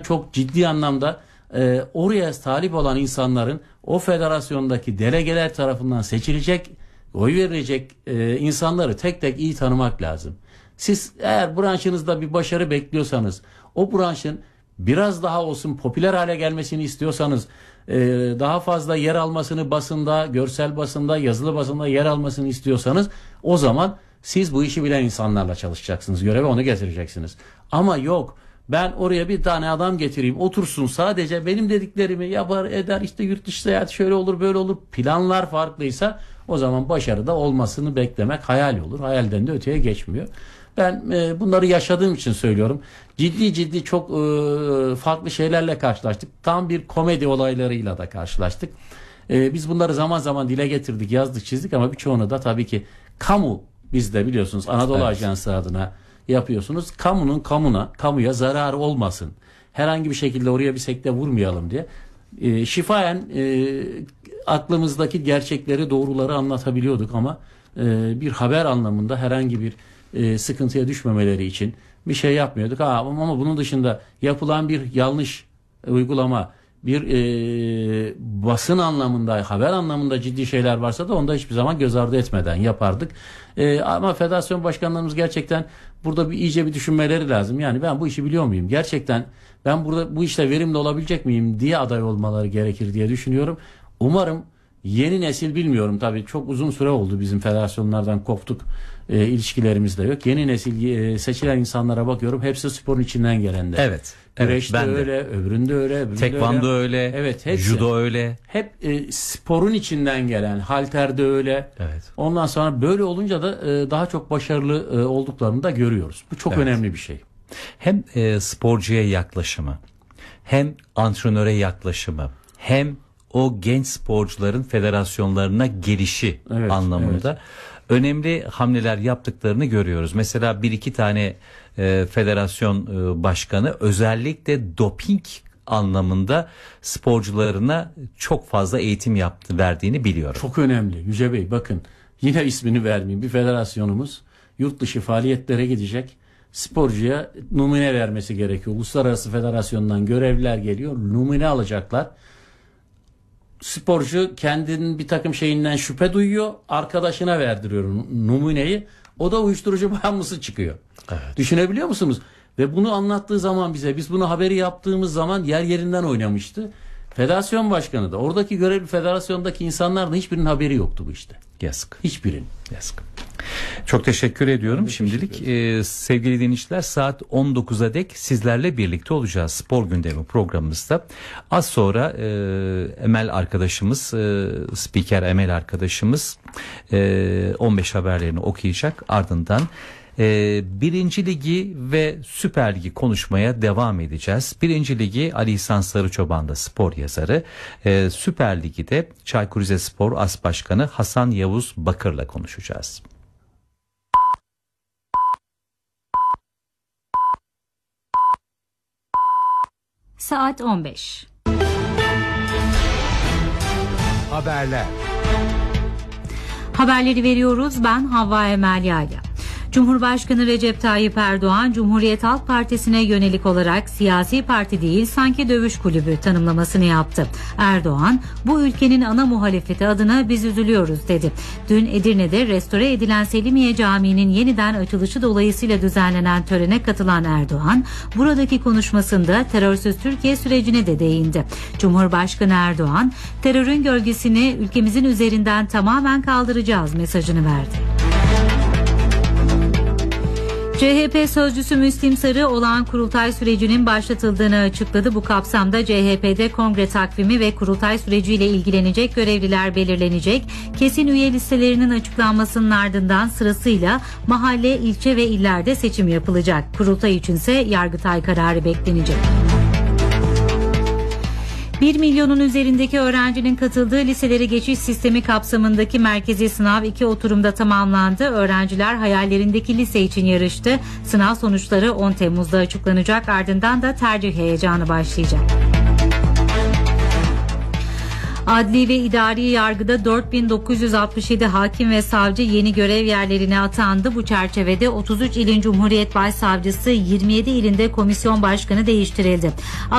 çok ciddi anlamda oraya talip olan insanların o federasyondaki delegeler tarafından seçilecek, oy verilecek insanları tek tek iyi tanımak lazım. Siz eğer branşınızda bir başarı bekliyorsanız, o branşın biraz daha olsun popüler hale gelmesini istiyorsanız, daha fazla yer almasını basında, görsel basında, yazılı basında yer almasını istiyorsanız, o zaman siz bu işi bilen insanlarla çalışacaksınız. Göreve onu getireceksiniz. Ama yok, ben oraya bir tane adam getireyim, otursun sadece benim dediklerimi yapar eder, işte yurt dışı seyahati şöyle olur böyle olur, planlar farklıysa o zaman başarıda olmasını beklemek hayal olur. Hayalden de öteye geçmiyor. Ben bunları yaşadığım için söylüyorum. Ciddi çok farklı şeylerle karşılaştık. Tam bir komedi olaylarıyla da karşılaştık. Biz bunları zaman zaman dile getirdik, yazdık, çizdik ama birçoğunu da tabii ki kamu, biz de biliyorsunuz Anadolu Ajansı adına yapıyorsunuz. Kamuya zararı olmasın. Herhangi bir şekilde oraya bir sekte vurmayalım diye. Şifayen aklımızdaki gerçekleri, doğruları anlatabiliyorduk ama bir haber anlamında herhangi bir sıkıntıya düşmemeleri için bir şey yapmıyorduk. Ama bunun dışında yapılan bir yanlış uygulama, bir basın anlamında, haber anlamında ciddi şeyler varsa da onda hiçbir zaman göz ardı etmeden yapardık. Ama federasyon başkanlarımız gerçekten burada iyice bir düşünmeleri lazım. Yani ben bu işi biliyor muyum? Gerçekten ben burada bu işte verimli olabilecek miyim diye aday olmaları gerekir diye düşünüyorum. Umarım yeni nesil, bilmiyorum tabii, çok uzun süre oldu bizim federasyonlardan koptuk, ilişkilerimiz de yok. Yeni nesil seçilen insanlara bakıyorum, hepsi sporun içinden gelenler. Evet. Güreşte ben öyle, öbüründe öyle, tekvando öyle, evet, hepsi. Judo öyle. Hep sporun içinden gelen, halterde öyle. Evet. Ondan sonra böyle olunca da daha çok başarılı olduklarını da görüyoruz. Bu çok önemli bir şey. Hem sporcuya yaklaşımı, hem antrenöre yaklaşımı, hem o genç sporcuların federasyonlarına gelişi anlamında önemli hamleler yaptıklarını görüyoruz. Mesela bir iki tane federasyon başkanı özellikle doping anlamında sporcularına çok fazla eğitim verdiğini biliyorum. Çok önemli Yüce Bey, bakın yine ismini vermeyeyim, bir federasyonumuz yurt dışı faaliyetlere gidecek, sporcuya numune vermesi gerekiyor. Uluslararası federasyondan görevliler geliyor, numune alacaklar. Sporcu kendinin bir takım şeyinden şüphe duyuyor, arkadaşına verdiriyor numuneyi, o da uyuşturucu bağımlısı çıkıyor. Evet. Düşünebiliyor musunuz? Ve bunu anlattığı zaman bize, biz bunu haberi yaptığımız zaman yer yerinden oynamıştı. Federasyon başkanı da, oradaki görevli federasyondaki insanlar da hiçbirinin haberi yoktu bu işte. Yazık. Hiçbirinin. Yazık. Çok teşekkür ediyorum. Şimdilik sevgili dinleyiciler, saat 19'a dek sizlerle birlikte olacağız spor gündemi programımızda. Az sonra Emel arkadaşımız, spiker Emel arkadaşımız 15 haberlerini okuyacak. Ardından Birinci Ligi ve Süper Ligi konuşmaya devam edeceğiz. Birinci Ligi Ali İhsan Sarıçoban'da spor yazarı, Süper Ligi de Çaykur Rizespor As Başkanı Hasan Yavuz Bakır'la konuşacağız. Saat 15. Haberleri veriyoruz. Ben Havva Emel Yayla. Cumhurbaşkanı Recep Tayyip Erdoğan, Cumhuriyet Halk Partisi'ne yönelik olarak siyasi parti değil sanki dövüş kulübü tanımlamasını yaptı. Erdoğan, bu ülkenin ana muhalefeti adına biz üzülüyoruz dedi. Dün Edirne'de restore edilen Selimiye Camii'nin yeniden açılışı dolayısıyla düzenlenen törene katılan Erdoğan, buradaki konuşmasında terörsüz Türkiye sürecine de değindi. Cumhurbaşkanı Erdoğan, terörün gölgesini ülkemizin üzerinden tamamen kaldıracağız mesajını verdi. CHP sözcüsü Müslim Sarı olağan kurultay sürecinin başlatıldığını açıkladı. Bu kapsamda CHP'de kongre takvimi ve kurultay süreciyle ilgilenecek görevliler belirlenecek. Kesin üye listelerinin açıklanmasının ardından sırasıyla mahalle, ilçe ve illerde seçim yapılacak. Kurultay içinse Yargıtay kararı beklenecek. 1 milyonun üzerindeki öğrencinin katıldığı liselere geçiş sistemi kapsamındaki merkezi sınav 2 oturumda tamamlandı. Öğrenciler hayallerindeki lise için yarıştı. Sınav sonuçları 10 Temmuz'da açıklanacak. Ardından da tercih heyecanı başlayacak. Adli ve idari yargıda 4967 hakim ve savcı yeni görev yerlerine atandı. Bu çerçevede 33 ilin Cumhuriyet Başsavcısı, 27 ilinde komisyon başkanı değiştirildi.